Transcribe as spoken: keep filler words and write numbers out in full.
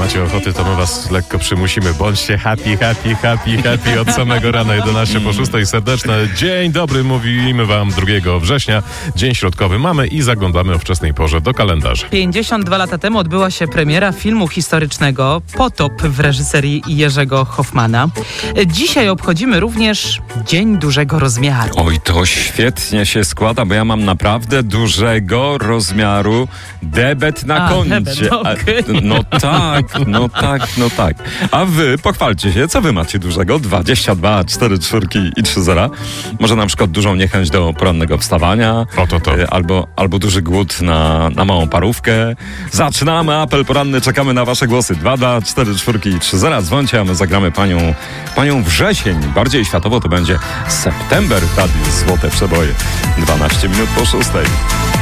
macie ochoty, to my was lekko przymusimy. Bądźcie happy, happy, happy, happy od samego rana, jedenaście po szóstej. Serdeczne dzień dobry, mówimy wam drugiego września. Dzień środkowy mamy i zaglądamy o wczesnej porze do kalendarza. pięćdziesiąt dwa lata temu odbyła się premiera filmu historycznego Potop w reżyserii Jerzego Hoffmana. Dzisiaj obchodzimy również Dzień Dużego Rozmiaru. Oj, to świetnie się składa, bo ja mam naprawdę dużego rozmiaru debet na A, koncie. debet, okay. A, no tak, no tak, no tak. A wy pochwalcie się, co wy macie dużego? dwadzieścia dwa, cztery czwórki i trzy zera. Może na przykład dużą niechęć do porannego wstawania. O to to. Albo, albo duży głód na, na małą parówkę. Zaczynamy apel poranny, czekamy na wasze głosy. dwa, dwa, cztery czwórki i trzy zera. Dzwońcie, a my zagramy panią, panią wrzesień. Bardziej światowo to będzie september. Tadiusz, Złote Przeboje. dwanaście minut po szóstej.